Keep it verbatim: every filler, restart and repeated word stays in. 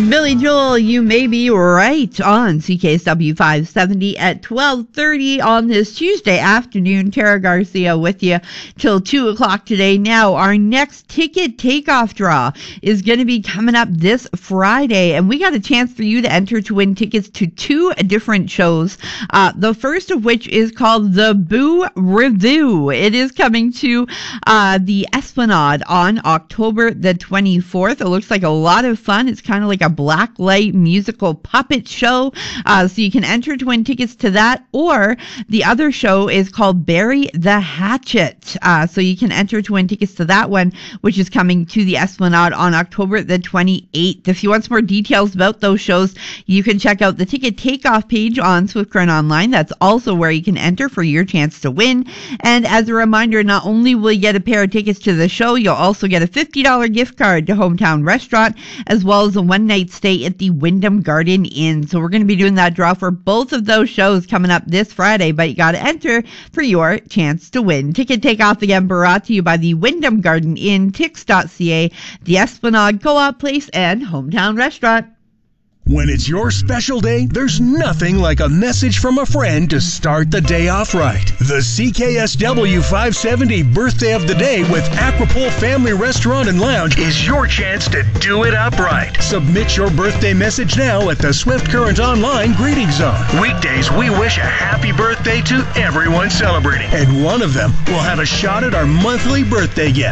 Billy Joel, You May Be Right on C K S W five seventy at twelve thirty on this Tuesday afternoon. Tara Garcia with you till two o'clock today. Now, our next ticket takeoff draw is going to be coming up this Friday, and we got a chance for you to enter to win tickets to two different shows. Uh, the first of which is called The Boo Review. It is coming to uh, the Esplanade on October the twenty-fourth. It looks like a lot of fun. It's kind of like a black light musical puppet show. Uh, so you can enter to win tickets to that, or the other show is called Bury the Hatchet. Uh, so you can enter to win tickets to that one, which is coming to the Esplanade on October the twenty-eighth. If you want some more details about those shows, you can check out the ticket takeoff page on Swift Current Online. That's also where you can enter for your chance to win. And as a reminder, not only will you get a pair of tickets to the show, you'll also get a fifty dollars gift card to Hometown Restaurant, as well as a one-night stay at the Wyndham Garden Inn. So we're going to be doing that draw for both of those shows coming up this Friday, but you got to enter for your chance to win. Ticket takeoff again brought to you by the Wyndham Garden Inn, tix dot c a, the Esplanade Co-op Place, and Hometown Restaurant. When it's your special day, there's nothing like a message from a friend to start the day off right. The C K S W five seventy Birthday of the Day with Aquapole Family Restaurant and Lounge is your chance to do it up right. Submit your birthday message now at the Swift Current Online Greeting Zone. Weekdays, we wish a happy birthday to everyone celebrating, and one of them will have a shot at our monthly birthday gift.